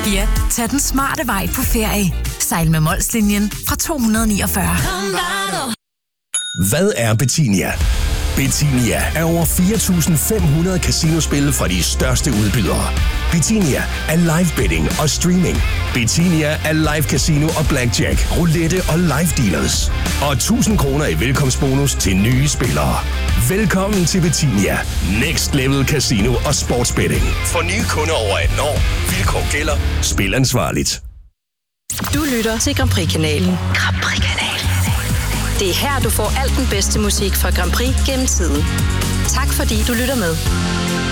Ja, tag den smarte vej på ferie. Sejl med Molslinjen fra 249. Hvad er Betinia? Betinia er over 4.500 casinospil fra de største udbydere. Betinia er live betting og streaming. Betinia er live casino og blackjack, roulette og live dealers. Og 1.000 kroner i velkomstbonus til nye spillere. Velkommen til Betinia. Next Level Casino og Sportsbetting. For nye kunder over 18 år. Vilkår gælder. Spil ansvarligt. Du lytter til Grand Prix-kanalen. Grand Prix-kanalen. Det er her, du får alt den bedste musik fra Grand Prix gennem tiden. Tak fordi du lytter med.